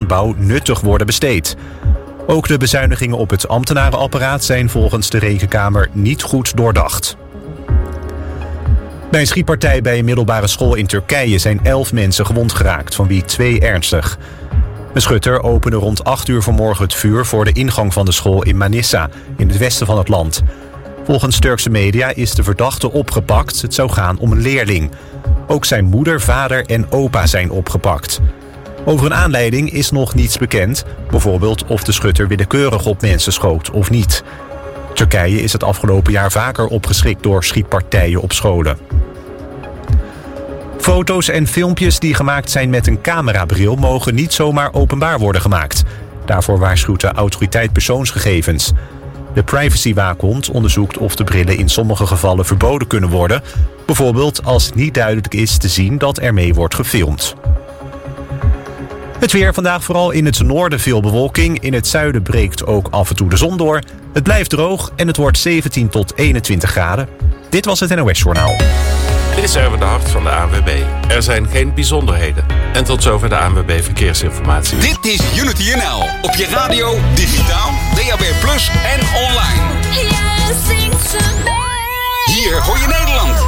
gebouw nuttig worden besteed. Ook de bezuinigingen op het ambtenarenapparaat zijn volgens de Rekenkamer niet goed doordacht. Bij een schietpartij bij een middelbare school in Turkije zijn 11 mensen gewond geraakt, van wie 2 ernstig. Een schutter opende rond 8 uur vanmorgen het vuur voor de ingang van de school in Manisa, in het westen van het land. Volgens Turkse media is de verdachte opgepakt. Het zou gaan om een leerling. Ook zijn moeder, vader en opa zijn opgepakt. Over een aanleiding is nog niets bekend. Bijvoorbeeld of de schutter willekeurig op mensen schoot of niet. Turkije is het afgelopen jaar vaker opgeschrikt door schietpartijen op scholen. Foto's en filmpjes die gemaakt zijn met een camerabril mogen niet zomaar openbaar worden gemaakt. Daarvoor waarschuwt de autoriteit persoonsgegevens. De privacywaakhond onderzoekt of de brillen in sommige gevallen verboden kunnen worden. Bijvoorbeeld als niet duidelijk is te zien dat ermee wordt gefilmd. Het weer vandaag vooral in het noorden veel bewolking. In het zuiden breekt ook af en toe de zon door. Het blijft droog en het wordt 17 tot 21 graden. Dit was het NOS Journaal. Dit is Erwin de Hart van de ANWB. Er zijn geen bijzonderheden. En tot zover de ANWB Verkeersinformatie. Dit is Unity NL. Op je radio, digitaal, DAB+ en online. Hier hoor je Nederland.